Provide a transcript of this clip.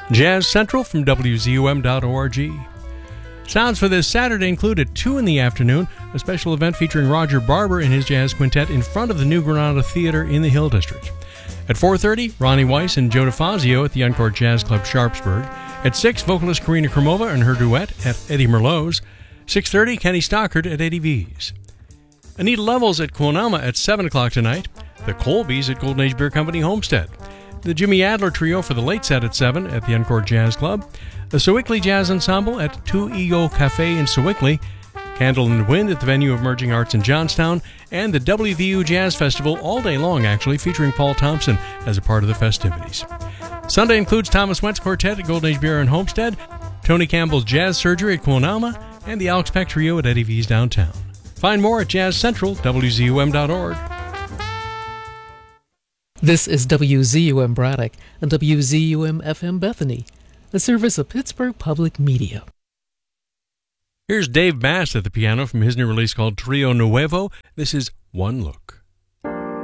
Jazz Central from WZUM.org. Sounds for this Saturday include at 2 in the afternoon, a special event featuring Roger Barber and his jazz quintet in front of the New Granada Theater in the Hill District. At 4:30, Ronnie Weiss and Joe DeFazio at the Encore Jazz Club Sharpsburg. At 6, vocalist Karina Krumova and her duet at Eddie Merlot's. 6:30, Kenny Stockard at Eddie V's. Anita Levels at Quonama at 7 o'clock tonight. The Colbys at Golden Age Beer Company Homestead. The Jimmy Adler Trio for the late set at 7 at the Encore Jazz Club. The Sewickley Jazz Ensemble at 2 Ego Cafe in Sewickley. Candle in the Wind at the venue of Merging Arts in Johnstown. And the WVU Jazz Festival all day long, actually, featuring Paul Thompson as a part of the festivities. Sunday includes Thomas Wentz Quartet at Golden Age Beer and Homestead, Tony Campbell's Jazz Surgery at Quonama, and the Alex Peck Trio at Eddie V's downtown. Find more at Jazz Central, WZUM.org. This is WZUM Braddock and WZUM-FM Bethany, a service of Pittsburgh Public Media. Here's Dave Bass at the piano from his new release called Trio Nuevo. This is One Look.